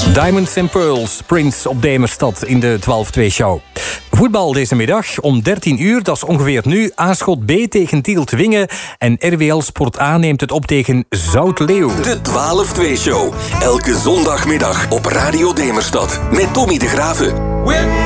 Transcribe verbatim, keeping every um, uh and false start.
Diamonds and Pearls, Prince op Demerstad in de twaalf twee show. Voetbal deze middag om dertien uur, dat is ongeveer nu. Aanschot B tegen Tielt-Wingen. En R W L Sport A neemt het op tegen Zout-Leeuw. De twaalf twee show. Elke zondagmiddag op Radio Demerstad. Met Tommy de Graven.